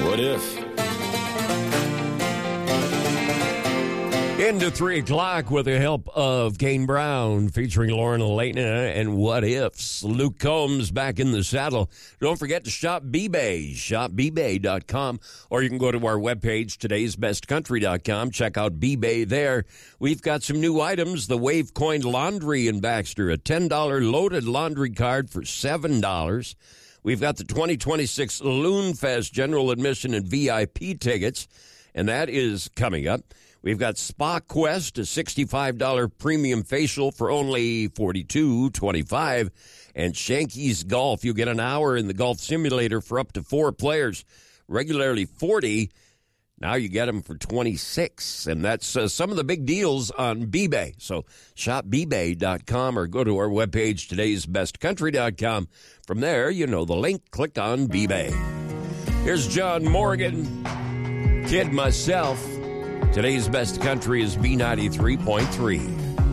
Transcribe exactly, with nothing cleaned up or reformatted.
What if? Into three o'clock with the help of Kane Brown featuring Lauren Elena and What Ifs. Luke Combs back in the saddle. Don't forget to shop B-Bay, shop B Bay dot com, or you can go to our webpage, todays best country dot com. Check out B-Bay there. We've got some new items. The Wave Coin Laundry in Baxter, a ten dollars loaded laundry card for seven dollars. We've got the twenty twenty-six Loon Fest general admission and V I P tickets, and that is coming up. We've got Spa Quest, a sixty-five dollars premium facial for only forty-two twenty-five, and Shanky's Golf. You get an hour in the golf simulator for up to four players, regularly forty. Now you get them for twenty-six, and that's uh, some of the big deals on B-Bay. So shop B Bay dot com or go to our webpage, todays best country dot com. From there, you know the link. Click on B-Bay. Here's John Morgan, Kid Myself. Today's best country is B ninety-three point three.